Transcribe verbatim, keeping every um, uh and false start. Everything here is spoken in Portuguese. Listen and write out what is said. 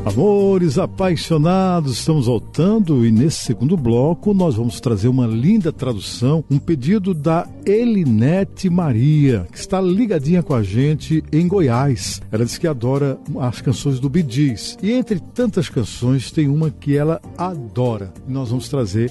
Amores apaixonados, estamos voltando e nesse segundo bloco nós vamos trazer uma linda tradução, um pedido da Elinete Maria, que está ligadinha com a gente em Goiás. Ela diz que adora as canções do Bee Gees e entre tantas canções tem uma que ela adora. Nós vamos trazer